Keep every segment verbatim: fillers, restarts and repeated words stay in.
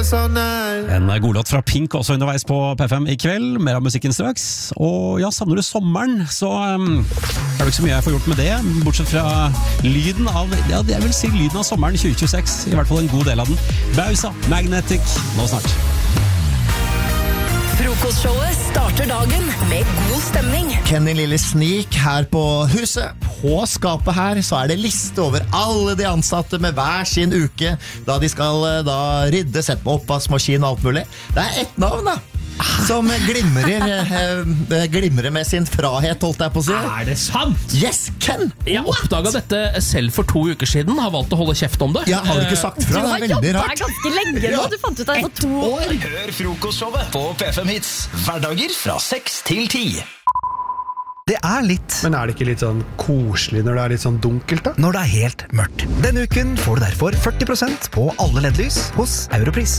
så nær. En god låt fra Pink også underveis på P fem i kveld. Mer av musikken straks. Og ja, savner du sommeren, så um, er det ikke så mye jeg får gjort med det, bortsett fra lyden av, ja, det vil si lyden av sommeren tjue tjueseks, i hvert fall en god del av den. Bausa, Magnetic, nå snart. Frokostshowet starter dagen med god stemning. Kenny Lille Sneak her på huset. På skapet her så er det liste over alle de ansatte med hver sin uke, da de skal da rydde, sette på oppvaskmaskin og alt mulig. Det er ett navn da, som glimrer, eh, glimrer med sin frahet, holdt jeg på å si. Er det sant? Yes, Ken! Jeg oppdaget dette selv for to uker siden, har valgt å holde kjeft om det. Ja, har du ikke sagt fra? Det er veldig rart. Du har jobbet ganske lenge nå, du fant ut det for to år. Hør frokostshowet på P fem Hits, hverdager fra seks til ti. Det er litt. Men er det ikke litt sånn koselig når det er litt sånn dunkelt da? Når det er helt mørkt. Denne uken får du derfor førti prosent på alle L E D-lys hos Europris.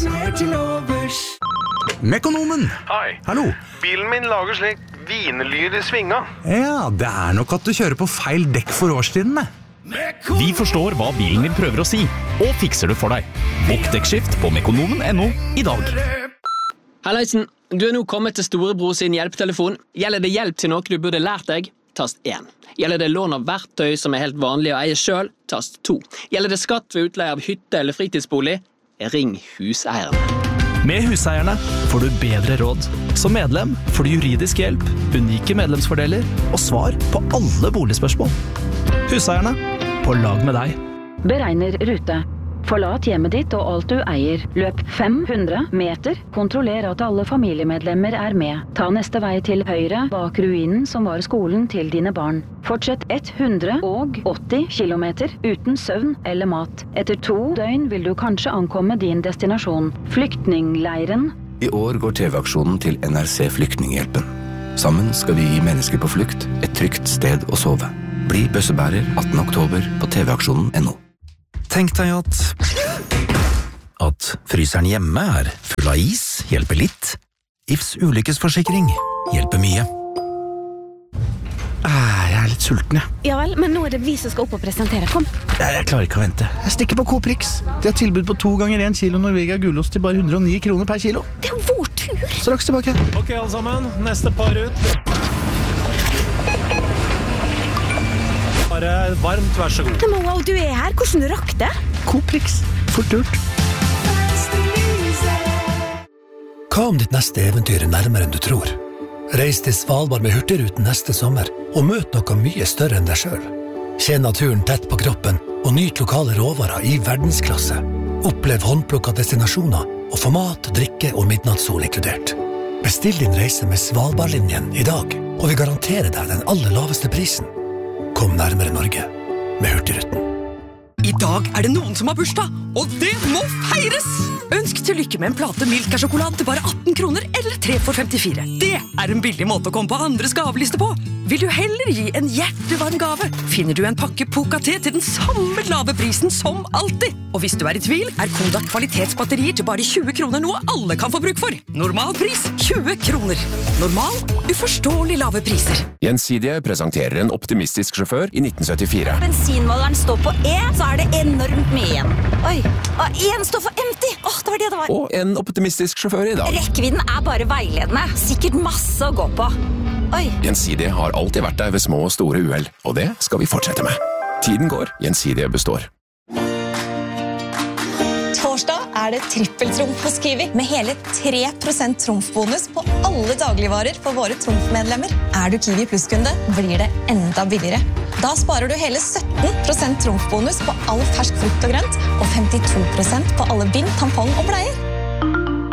Mekonomen. Hei. Hallo. Bilen min lager slik vinelyd i svinga. Ja, det er nok at du kjører på feil dekk for årstidene. Vi forstår hva bilen din prøver å si, og fikser det for deg. Bokk dekkskift på mekonomen punktum no i dag. Halleisen, du er nå kommet til Storebror sin hjelptelefon. Gjelder det hjelp til noe du burde lært deg? Tast én. Gjelder det lån av verktøy som er helt vanlig å eie selv? Tast to. Gjelder det skatt ved utleie av hytte eller fritidsbolig? Ring huseierne. Med Huseierne får du bedre råd. Som medlem får du juridisk hjelp, unike medlemsfordeler og svar på alle boligspørsmål. Huseierne, på lag med deg. Beregner rute. Forlat hjemmet ditt og alt du eier. Løp fem hundre meter. Kontroller at alle familiemedlemmer er med. Ta neste vei til høyre bak ruinen som var skolen til dine barn. Fortsett hundre og åtti kilometer uten søvn eller mat. Etter to døgn vil du kanskje ankomme din destinasjon. Flyktningleiren. I år går T V-aksjonen til N R C Flyktninghjelpen. Sammen skal vi gi mennesker på flukt et trygt sted å sove. Bli bøssebærer attende oktober på T V-aksjonen punktum no. Tenk deg at at fryseren hjemme er full av is, hjelper litt. I F S ulykkesforsikring hjelper mye. Ah, jeg er litt sulten, jeg. Ja vel, men nå er det vi som skal opp og presentere. Kom. Jeg, jeg klarer ikke å vente. Jeg stikker på Coprix. De har tilbud på to ganger en kilo Norvegia gulost til bare hundre og ni kroner per kilo. Det er vår tur. Straks tilbake. Ok, alle sammen. Neste par ut. Bare varmt, vær så god. Men wow, du er her. Hvordan du rakk det? Coprix. Fort gjort. Hva om ditt neste eventyr er nærmere enn du tror? Reis til Svalbard med Hurtigruten neste sommer, og møt noe mye større enn deg selv. Kjenn naturen tett på kroppen, og nyt lokale råvarer i verdensklasse. Opplev håndplukket destinasjoner, og få mat, drikke og midnattssol inkludert. Bestill din reise med Svalbardlinjen i dag, og vi garanterer deg den aller laveste prisen. Kom nærmere Norge med Hurtigruten. I dag er det noen som har bursdag, og det må feires! Ønsk til lykke med en plate Milka-sjokolade til bare atten kroner, eller tre for femtifire. Det er en billig måte å komme på andres gaveliste på. Vil du heller gi en hjertevarm gave, finner du en pakke Poca-te til den samme lave prisen som alltid. Og hvis du er i tvil, er Kodak kvalitetsbatterier til bare tjue kroner noe alle kan få bruk for. Normal pris tjue kroner. Normal, uforståelig lave priser. Gjensidige presenterer en optimistisk sjåfør i nitten syttifire. Bensinmåleren står på E, så er det enormt mye igjen. Oi, og en står for empty. Åh, det var det det var. Og en optimistisk sjåfør i dag. Rekkevidden er bare veiledende. Sikkert masse å gå på. Oi. Gjensidige har alltid vært der ved små og store uheld, og det skal vi fortsette med. Tiden går, Gjensidige består. Torsdag er det trippeltrumf hos Kiwi, med hele tre prosent trumfbonus på alle dagligvarer for våre trumfmedlemmer. Er du Kiwi Plus-kunde, blir det enda billigere. Da sparer du hele sytten prosent trumfbonus på all fersk frukt og grønt, og femtito prosent på alle bind, tampong og bleier.